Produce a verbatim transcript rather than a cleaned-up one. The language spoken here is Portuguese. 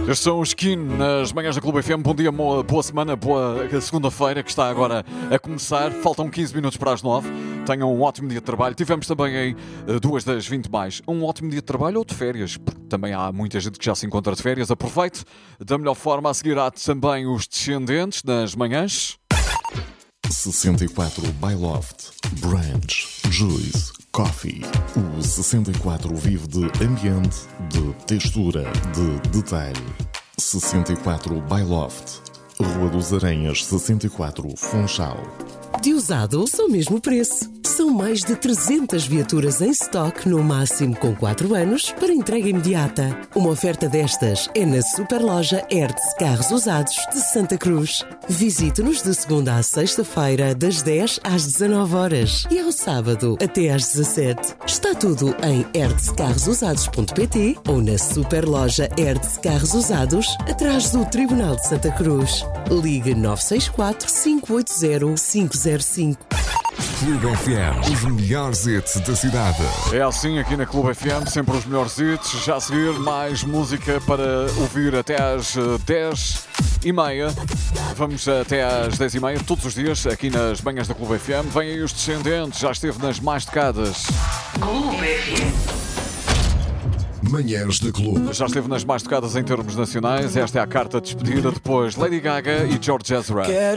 Estes são os Skin nas manhãs da Clube F M. Bom dia, boa, boa semana, boa segunda-feira que está agora a começar. Faltam quinze minutos para as nove. Tenham um ótimo dia de trabalho. Tivemos também aí duas das vinte mais. Um ótimo dia de trabalho ou de férias, porque também há muita gente que já se encontra de férias. Aproveite da melhor forma. A seguir há também os descendentes nas manhãs. sessenta e quatro by Loft, Branch, Juice, Coffee. O sessenta e quatro vive de ambiente, de textura, de detalhe. sessenta e quatro by Loft, Rua dos Aranhas, sessenta e quatro, Funchal. De usado, só mesmo preço. São mais de trezentas viaturas em stock, no máximo com quatro anos, para entrega imediata. Uma oferta destas é na Superloja Hertz Carros Usados de Santa Cruz. Visite-nos de segunda à sexta-feira, das dez às dezanove horas e ao sábado até às dezassete. Está tudo em hertz carros usados ponto pt ou na Superloja Hertz Carros Usados, atrás do Tribunal de Santa Cruz. Ligue nove seis quatro, cinco oito zero, cinco zero cinco. Clube F M, os melhores hits da cidade. É assim aqui na Clube F M, sempre os melhores hits. Já a seguir, mais música para ouvir até às dez e meia. Vamos até às dez e meia, todos os dias, aqui nas manhãs da Clube F M. Vêm aí os descendentes, já esteve nas mais tocadas. Clube F M. Manhãs da Clube. Já esteve nas mais tocadas em termos nacionais. Esta é a carta de despedida. Depois Lady Gaga e George Ezra.